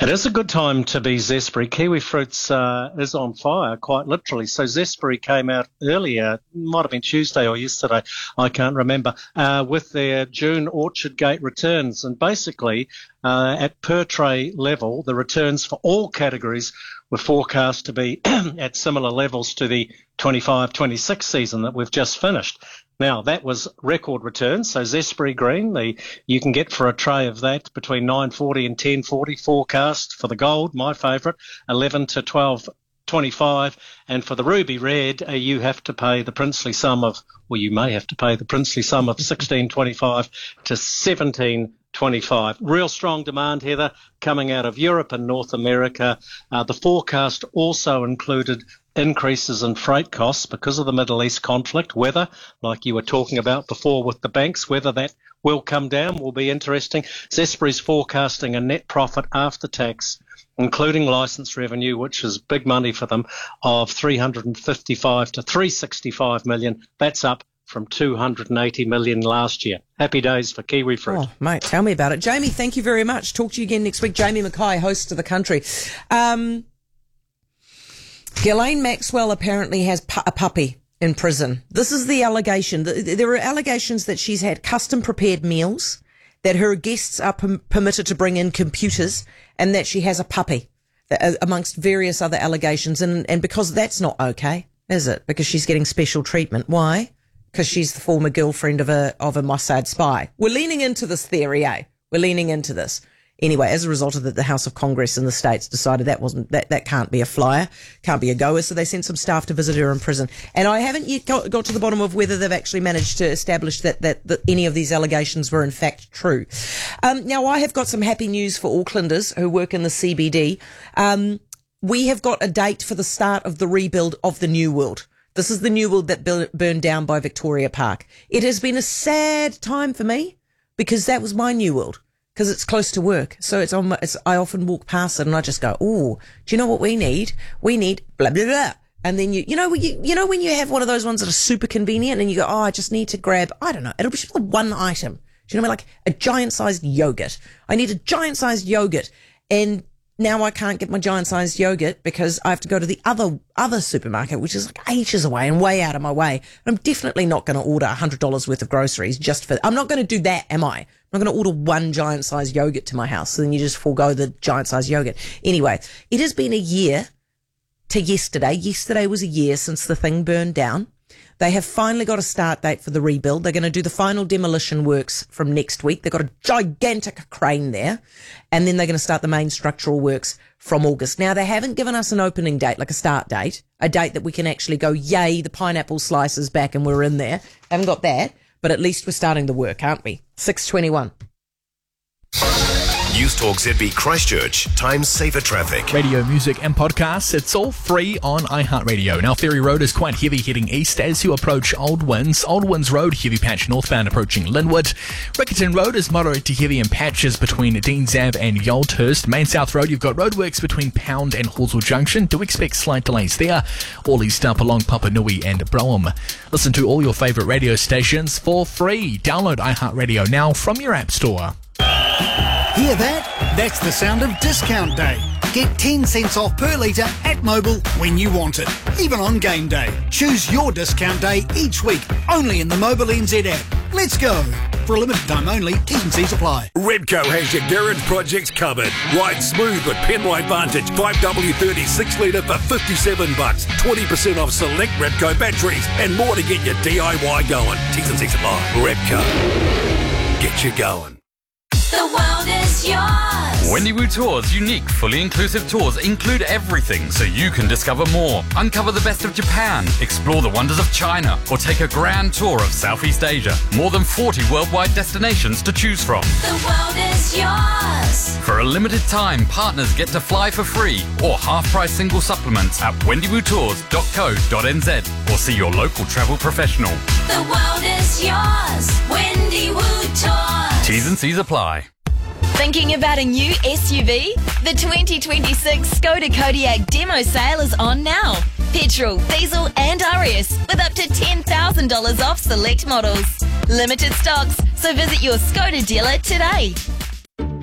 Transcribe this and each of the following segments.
It is a good time to be Zespri. Kiwi Fruits is on fire, quite literally. So Zespri came out earlier, might have been Tuesday or yesterday, I can't remember, with their June Orchard Gate returns. And basically, at per tray level, the returns for all categories were forecast to be at similar levels to the 25-26 season that we've just finished. Now, that was record returns, so Zespri Green, you can get for a tray of that between $9.40 and $10.40 forecast for the gold, my favourite, 11 to 12.25, and for the ruby red, you have to pay the princely sum of, well, you may have to pay the princely sum of $16.25 to $17.25. Real strong demand, Heather, coming out of Europe and North America. The forecast also included increases in freight costs because of the Middle East conflict. Weather, like you were talking about before with the banks, whether that will come down will be interesting. Zespri's forecasting a net profit after tax, including licence revenue, which is big money for them, of $355 to $365 million. That's up from $280 million last year. Happy days for Kiwi Fruit. Oh, mate, tell me about it. Jamie, thank you very much. Talk to you again next week. Jamie Mackay, host of The Country. Ghislaine Maxwell apparently has a puppy in prison. This is the allegation. There are allegations that she's had custom prepared meals, that her guests are permitted to bring in computers, and that she has a puppy, amongst various other allegations. And because that's not okay, is it? Because she's getting special treatment. Why? Because she's the former girlfriend of a Mossad spy. We're leaning into this theory, eh? We're leaning into this. Anyway, as a result of that, the House of Congress in the States decided that can't be a flyer, can't be a goer, so they sent some staff to visit her in prison. And I haven't yet got to the bottom of whether they've actually managed to establish that any of these allegations were in fact true. Now, I have got some happy news for Aucklanders who work in the CBD. We have got a date for the start of the rebuild of the New World. This is the New World that burned down by Victoria Park. It has been a sad time for me because that was my New World. Because it's close to work. So I often walk past it and I just go, oh, do you know what we need? We need blah, blah, blah. And then you know when you have one of those ones that are super convenient and you go, oh, I just need to grab, I don't know, it'll be just the one item. Do you know what I mean? Like a giant-sized yogurt. I need a giant-sized yogurt. And now I can't get my giant-sized yogurt because I have to go to the other supermarket, which is like ages away and way out of my way. I'm definitely not going to order $100 worth of groceries I'm not going to do that, am I? I'm not going to order one giant-sized yogurt to my house, so then you just forego the giant-sized yogurt. Anyway, it has been a year to yesterday. Yesterday was a year since the thing burned down. They have finally got a start date for the rebuild. They're going to do the final demolition works from next week. They've got a gigantic crane there. And then they're going to start the main structural works from August. Now, they haven't given us an opening date, like a start date, a date that we can actually go, yay, the pineapple slice is back and we're in there. Haven't got that, but at least we're starting the work, aren't we? 6:21. News Talk ZB Christchurch. Time saver traffic. Radio, music and podcasts, it's all free on iHeartRadio. Now, Ferry Road is quite heavy heading east as you approach Old Winds. Old Winds Road, heavy patch northbound approaching Linwood. Rickerton Road is moderate to heavy in patches between Deans Ave and Yoldhurst. Main South Road, you've got roadworks between Pound and Hallsville Junction. Do expect slight delays there. All east up along Papanui and Brougham. Listen to all your favourite radio stations for free. Download iHeartRadio now from your app store. Hear that? That's the sound of discount day. Get 10 cents off per litre at Mobil when you want it, even on game day. Choose your discount day each week, only in the Mobil NZ app. Let's go. For a limited time only, T's and C's apply. Redco has your garage projects covered. Ride smooth with Penrite Vantage 5W30 6 litre for $57. 20% off select Redco batteries and more to get your DIY going. T's and C's apply. Redco. Get you going. The world is yours. Wendy Wu Tours' unique, fully inclusive tours include everything so you can discover more. Uncover the best of Japan, explore the wonders of China, or take a grand tour of Southeast Asia. More than 40 worldwide destinations to choose from. The world is yours. For a limited time, partners get to fly for free or half-price single supplements at wendywoottours.co.nz or see your local travel professional. The world is yours. Wendy Wu Tours. T's and C's apply. Thinking about a new SUV? The 2026 Skoda Kodiaq demo sale is on now. Petrol, diesel and RS with up to $10,000 off select models. Limited stocks, so visit your Skoda dealer today.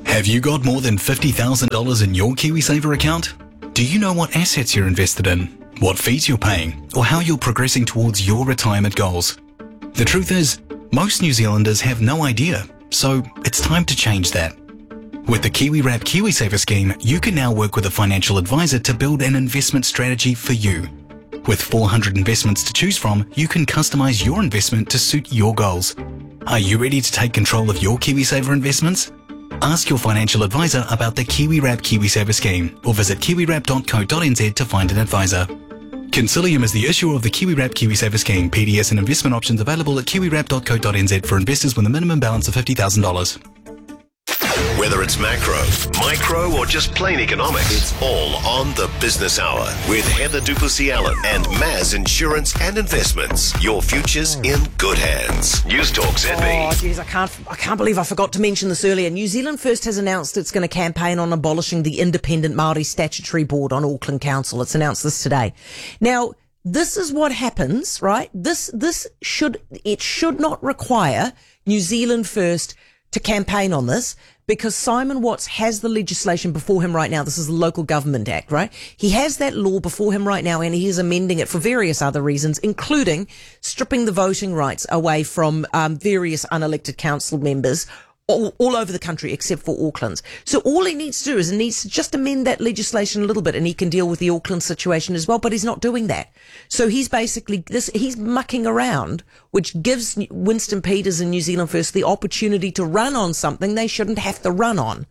Have you got more than $50,000 in your KiwiSaver account? Do you know what assets you're invested in, what fees you're paying, or how you're progressing towards your retirement goals? The truth is, most New Zealanders have no idea, so it's time to change that. With the KiwiWrap KiwiSaver scheme, you can now work with a financial advisor to build an investment strategy for you. With 400 investments to choose from, you can customize your investment to suit your goals. Are you ready to take control of your KiwiSaver investments? Ask your financial advisor about the KiwiWrap KiwiSaver scheme or visit kiwiwrap.co.nz to find an advisor. Consilium is the issuer of the KiwiWrap KiwiSaver scheme. PDS and investment options available at kiwiwrap.co.nz for investors with a minimum balance of $50,000. Whether it's macro, micro, or just plain economics, it's all on the Business Hour with Heather Duplessis-Allen and Maz Insurance and Investments. Your future's in good hands. News Talk ZB. Oh, geez, I can't believe I forgot to mention this earlier. New Zealand First has announced it's going to campaign on abolishing the Independent Māori Statutory Board on Auckland Council. It's announced this today. Now, this is what happens, right? This should not require New Zealand First to campaign on this, because Simon Watts has the legislation before him right now. This is the Local Government Act, right? He has that law before him right now, and he is amending it for various other reasons, including stripping the voting rights away from various unelected council members all over the country except for Auckland's. So all he needs to do is he needs to just amend that legislation a little bit, and he can deal with the Auckland situation as well, but he's not doing that. So he's basically he's mucking around, which gives Winston Peters and New Zealand First the opportunity to run on something they shouldn't have to run on.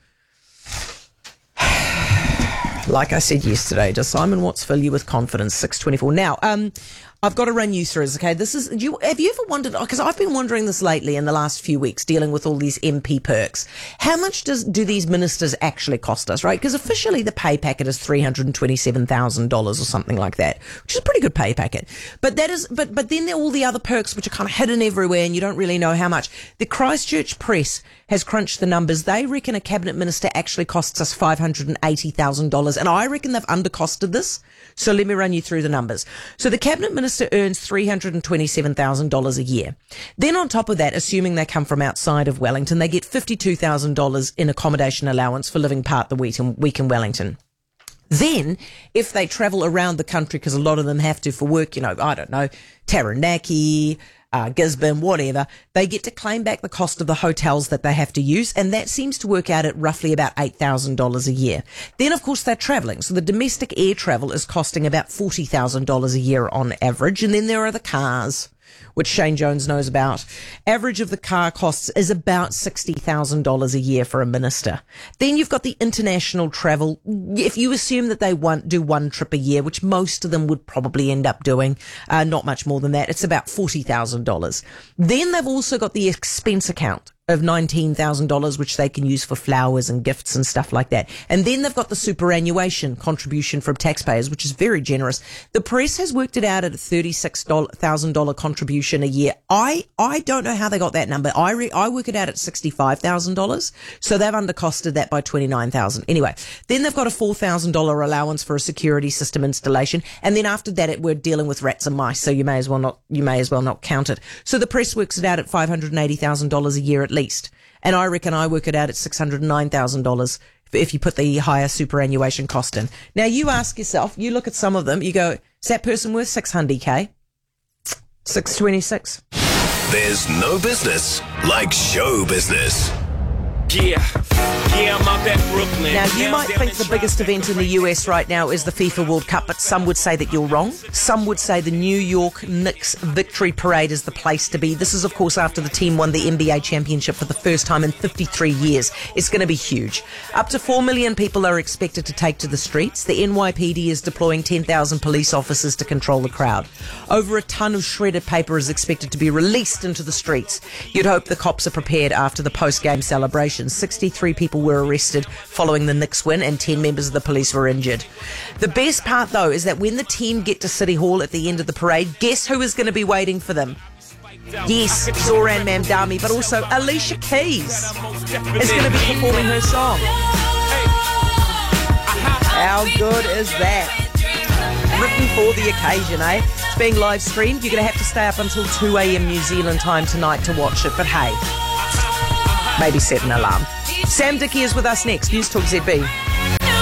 Like I said yesterday, does Simon Watts fill you with confidence? 6:24. Now, I've got to run you through this, okay? Have you ever wondered, because I've been wondering this lately in the last few weeks, dealing with all these MP perks. How much do these ministers actually cost us, right? Because officially the pay packet is $327,000 or something like that, which is a pretty good pay packet. But but then there are all the other perks which are kind of hidden everywhere and you don't really know how much. The Christchurch Press has crunched the numbers. They reckon a cabinet minister actually costs us $580,000, and I reckon they've undercosted this. So let me run you through the numbers. So the cabinet minister earns $327,000 a year. Then on top of that, assuming they come from outside of Wellington, they get $52,000 in accommodation allowance for living part the week in Wellington. Then, if they travel around the country, because a lot of them have to for work, I don't know, Taranaki, Gisborne, whatever, they get to claim back the cost of the hotels that they have to use, and that seems to work out at roughly about $8,000 a year. Then, of course, they're travelling, so the domestic air travel is costing about $40,000 a year on average, and then there are the cars, which Shane Jones knows about. Average of the car costs is about $60,000 a year for a minister. Then you've got the international travel. If you assume that they do one trip a year, which most of them would probably end up doing, not much more than that, it's about $40,000. Then they've also got the expense account of $19,000, which they can use for flowers and gifts and stuff like that. And then they've got the superannuation contribution from taxpayers, which is very generous. The press has worked it out at a $36,000 contribution a year. I don't know how they got that number. I work it out at $65,000. So they've undercosted that by $29,000. Anyway, then they've got a $4,000 allowance for a security system installation. And then after that, we're dealing with rats and mice. So you may as well not count it. So the press works it out at $580,000 a year at least. And I reckon I work it out at $609,000 if you put the higher superannuation cost in. Now you ask yourself, you look at some of them, you go, is that person worth $600K? 626. There's no business like show business. Yeah, I'm up at Brooklyn. Now, you might think the biggest event in the US right now is the FIFA World Cup, but some would say that you're wrong. Some would say the New York Knicks Victory Parade is the place to be. This is, of course, after the team won the NBA championship for the first time in 53 years. It's going to be huge. Up to 4 million people are expected to take to the streets. The NYPD is deploying 10,000 police officers to control the crowd. Over a ton of shredded paper is expected to be released into the streets. You'd hope the cops are prepared after the post-game celebration. 63 people were arrested following the Knicks win, and 10 members of the police were injured. The best part, though, is that when the team get to City Hall at the end of the parade, guess who is going to be waiting for them? Yes, Zoran Mamdani, but also Alicia Keys is going to be performing her song. How good is that? Written for the occasion, eh? It's being live streamed. You're going to have to stay up until 2 a.m. New Zealand time tonight to watch it, but hey, maybe set an alarm. Sam Dickey is with us next. News Talk ZB.